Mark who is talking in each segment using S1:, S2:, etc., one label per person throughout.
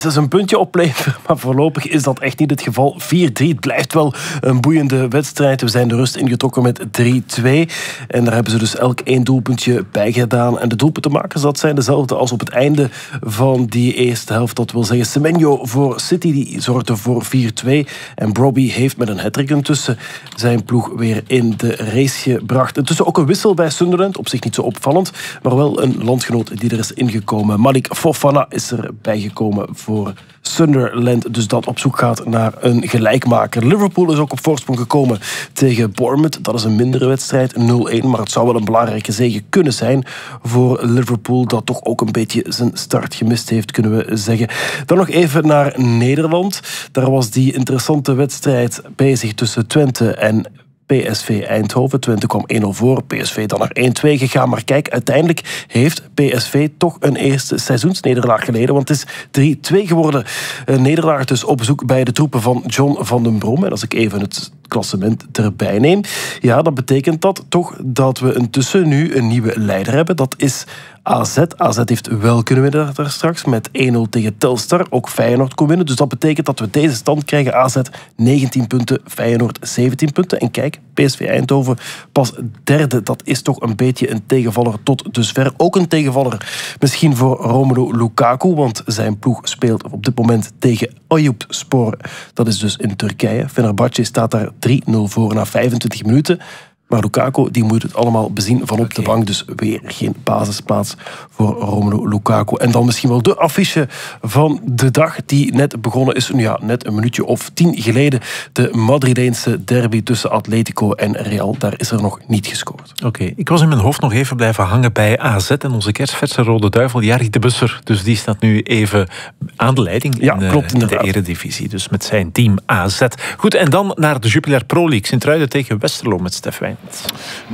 S1: is een puntje opleveren, maar voorlopig is dat echt niet het geval. 4-3, het blijft wel een boeiende wedstrijd. We zijn de rust ingetrokken met 3-2. En daar hebben ze dus elk 1 doelpuntje bij gedaan. En de doelpuntenmakers, dat zijn dezelfde als op het einde van die eerste helft. Dat wil zeggen, Semenyo voor City, die zorgde voor 4-2. En Brobbey heeft met een hat-trick intussen zijn ploeg weer in de race gebracht. Intussen ook een wissel bij Sunderland, op zich niet zo opvallend, maar wel een landgenoot die er is ingekomen. Malik Fofana is er bijgekomen voor Sunderland, dus dat op zoek gaat naar een gelijkmaker. Liverpool is ook op voorsprong gekomen tegen Bournemouth. Dat is een mindere wedstrijd, 0-1, maar het zou wel een belangrijke zege kunnen zijn voor Liverpool, dat toch ook een beetje zijn start gemist heeft, kunnen we zeggen. Dan nog even naar Nederland. Daar was die interessante wedstrijd bezig tussen Twente en PSV Eindhoven. Twente kwam 1-0 voor, PSV dan naar 1-2 gegaan. Maar kijk, uiteindelijk heeft PSV toch een eerste seizoensnederlaag geleden. Want het is 3-2 geworden. Een nederlaag dus op bezoek bij de troepen van John van den Brom. En als ik even het klassement erbij neem, ja, dan betekent dat toch dat we intussen nu een nieuwe leider hebben. Dat is AZ. AZ heeft wel kunnen winnen daar straks met 1-0 tegen Telstar. Ook Feyenoord kon winnen. Dus dat betekent dat we deze stand krijgen. AZ 19 punten, Feyenoord 17 punten. En kijk, PSV Eindhoven pas derde. Dat is toch een beetje een tegenvaller tot dusver. Ook een tegenvaller misschien voor Romelu Lukaku, want zijn ploeg speelt op dit moment tegen Eyüpspor. Dat is dus in Turkije. Fenerbahçe staat daar 3-0 voor na 25 minuten. Maar Lukaku die moet het allemaal bezien van op de bank. Dus weer geen basisplaats voor Romelu Lukaku. En dan misschien wel de affiche van de dag die net begonnen is. Nu ja, net een minuutje of 10 geleden. De Madrileense derby tussen Atletico en Real. Daar is er nog niet gescoord.
S2: Oké, ik was in mijn hoofd nog even blijven hangen bij AZ en onze kerstverse Rode Duivel, Jari de Busser. Dus die staat nu even aan de leiding in de Eredivisie. Dus met zijn team AZ. Goed, en dan naar de Jupiler Pro League. Sint-Truiden tegen Westerlo met Stef Wijn.
S3: 0-0,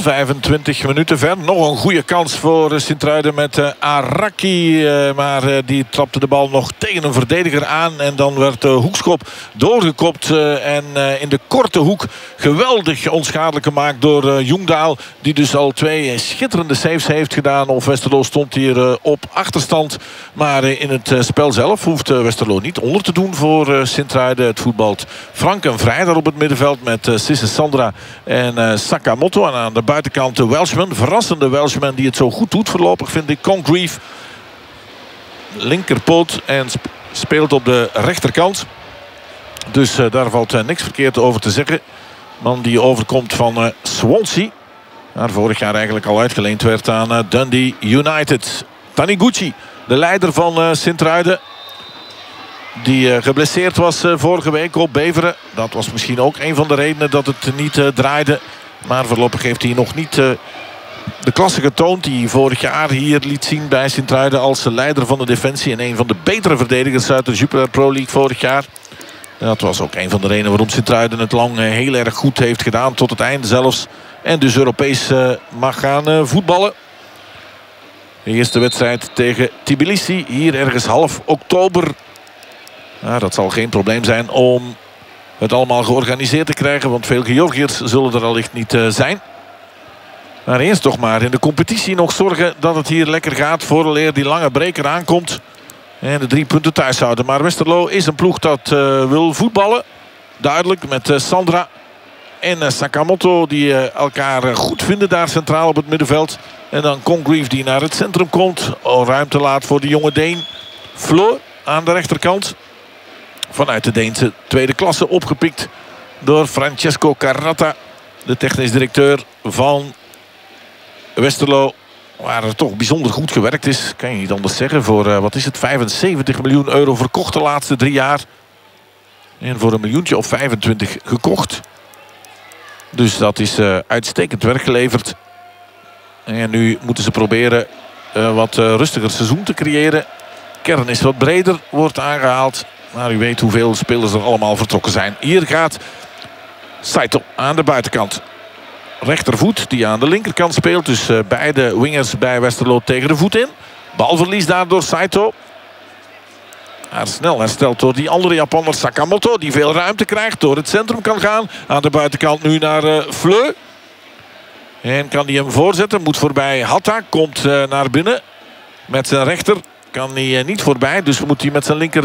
S3: 25 minuten ver. Nog een goede kans voor Sint-Truiden met Araki. Maar die trapte de bal nog tegen een verdediger aan. En dan werd de hoekschop doorgekopt. En in de korte hoek geweldig onschadelijk gemaakt door Jongdaal. Die dus al 2 schitterende saves heeft gedaan. Of Westerlo stond hier op achterstand. Maar in het spel zelf hoeft Westerlo niet onder te doen voor Sint-Truiden. Het voetbalt frank en vrij daar op het middenveld met Sisse Sandra en Sakamoto. En aan de buitenkant de Welshman. Verrassende Welshman die het zo goed doet voorlopig, vind ik. Congreve. Linkerpoot en speelt op de rechterkant. Dus daar valt niks verkeerd over te zeggen. Man die overkomt van Swansea. Waar vorig jaar eigenlijk al uitgeleend werd aan Dundee United. Taniguchi, de leider van Sint-Truiden. Die geblesseerd was vorige week op Beveren. Dat was misschien ook een van de redenen dat het niet draaide. Maar voorlopig heeft hij nog niet de klasse getoond die hij vorig jaar hier liet zien bij Sint-Truiden als leider van de defensie. En een van de betere verdedigers uit de Jupiler Pro League vorig jaar. Dat was ook een van de redenen waarom Sint-Truiden het lang heel erg goed heeft gedaan. Tot het einde zelfs. En dus Europees mag gaan voetballen. De eerste wedstrijd tegen Tbilisi. Hier ergens half oktober. Ja, dat zal geen probleem zijn om het allemaal georganiseerd te krijgen. Want veel Georgiërs zullen er allicht niet zijn. Maar eerst toch maar in de competitie nog zorgen dat het hier lekker gaat. Vooraleer die lange breker aankomt. En de 3 punten thuis houden. Maar Westerlo is een ploeg dat wil voetballen. Duidelijk met Sandra en Sakamoto. Die elkaar goed vinden daar centraal op het middenveld. En dan Congreve die naar het centrum komt. Ruimte laat voor de jonge Deen. Fleur aan de rechterkant. Vanuit de Deense tweede klasse opgepikt door Francesco Carratta. De technisch directeur van Westerlo. Waar er toch bijzonder goed gewerkt is. Kan je niet anders zeggen. Voor wat is het? 75 miljoen euro verkocht de laatste 3 jaar. En voor 1 miljoentje of 25 gekocht. Dus dat is uitstekend werk geleverd. En nu moeten ze proberen wat rustiger seizoen te creëren. Kern is wat breder, wordt aangehaald. Maar u weet hoeveel spelers er allemaal vertrokken zijn. Hier gaat Saito aan de buitenkant. Rechtervoet die aan de linkerkant speelt. Dus beide wingers bij Westerlo tegen de voet in. Balverlies daar door Saito. Maar snel hersteld door die andere Japaner Sakamoto. Die veel ruimte krijgt, door het centrum kan gaan. Aan de buitenkant nu naar Fleu. En kan hij hem voorzetten. Moet voorbij Hatta. Komt naar binnen. Met zijn rechter kan hij niet voorbij. Dus moet hij met zijn linker